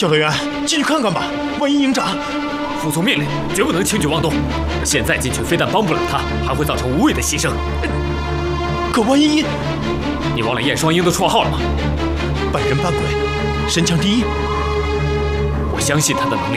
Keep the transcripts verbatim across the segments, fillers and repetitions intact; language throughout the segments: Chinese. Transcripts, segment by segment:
教导员，进去看看吧，万一营长…… 服从命令，绝不能轻举妄动。现在进去非但帮不了他，还会造成无谓的牺牲。 可万一…… 你忘了燕双鹰的绰号了吗？ 半人半鬼，身强第一。 我相信他的能力。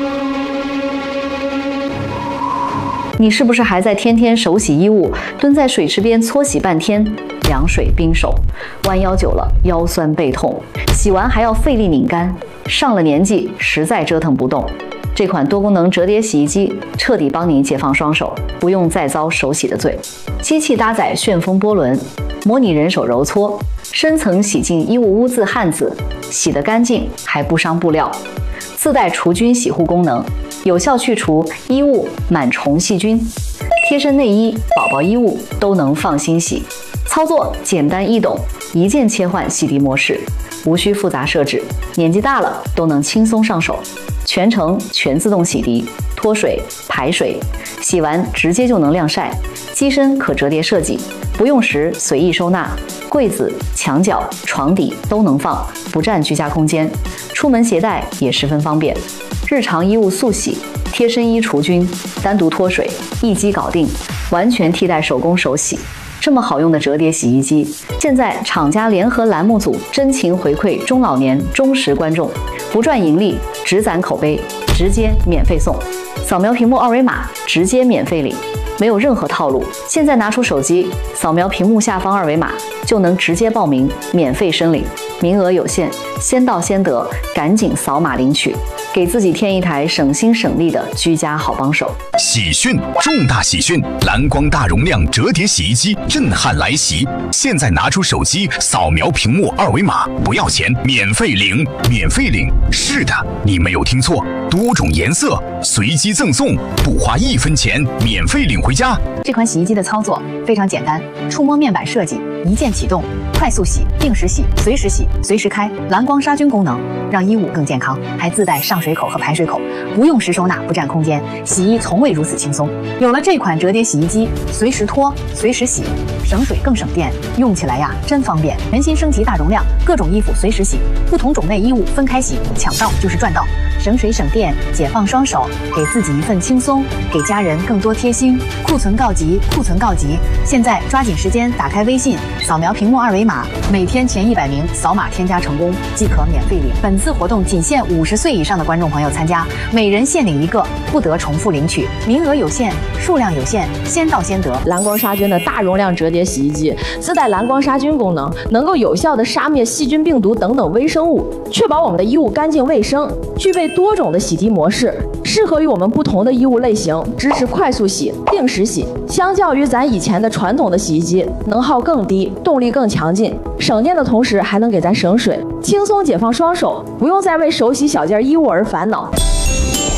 你是不是还在天天手洗衣物，蹲在水池边搓洗半天？凉水冰手，弯腰久了腰酸背痛，洗完还要费力拧干，上了年纪实在折腾不动。这款多功能折叠洗衣机彻底帮你解放双手，不用再遭手洗的罪。机器搭载旋风波轮，模拟人手揉搓，深层洗净衣物污渍汗渍，洗得干净还不伤布料。自带除菌洗护功能，有效去除衣物螨虫细菌。贴身内衣、宝宝衣物都能放心洗。操作简单易懂，一键切换洗涤模式，无需复杂设置，年纪大了都能轻松上手。全程全自动洗涤，脱水、排水，洗完直接就能晾晒。机身可折叠设计，不用时随意收纳，柜子、墙角、床底都能放，不占居家空间。出门携带也十分方便。日常衣物速洗，贴身衣除菌，单独脱水，一机搞定，完全替代手工手洗。这么好用的折叠洗衣机，现在厂家联合栏目组真情回馈中老年忠实观众，不赚盈利，只攒口碑，直接免费送。扫描屏幕二维码，直接免费领，没有任何套路。现在拿出手机，扫描屏幕下方二维码，就能直接报名，免费申领。名额有限，先到先得，赶紧扫码领取，给自己添一台省心省力的居家好帮手。 喜讯，重大喜讯！蓝光大容量折叠洗衣机震撼来袭！现在拿出手机，扫描屏幕二维码，不要钱，免费领，免费领！是的，你没有听错，多种颜色随机赠送，不花一分钱，免费领回家。 这款洗衣机的操作非常简单，触摸面板设计，一键启动，快速洗、定时洗、随时洗、随时开，蓝光杀菌功能，让衣物更健康，还自带上水口和排水口，不用时收纳，不占空间，洗衣从未如此轻松。有了这款折叠洗衣机，随时脱，随时洗，省水更省电，用起来呀真方便。全新升级大容量，各种衣服随时洗，不同种类衣物分开洗，抢到就是赚到，省水省电，解放双手，给自己一份轻松，给家人更多贴心。库存告急，库存告急！现在抓紧时间打开微信，扫描屏幕二维码，每天前一百名扫码添加成功即可免费领。本次活动仅限五十岁以上的观众朋友参加，每人限领一个，不得重复领取，名额有限，数量有限，先到先得。 蓝光杀菌的大容量折叠洗衣机自带蓝光杀菌功能，能够有效的杀灭细菌、病毒等等微生物，确保我们的衣物干净卫生。具备多种的洗涤模式，适合于我们不同的衣物类型，支持快速洗、定时洗。相较于咱以前的传统的洗衣机，能耗更低，动力更强劲，省电的同时还能给咱省水，轻松解放双手，不用再为手洗小件衣物而烦恼。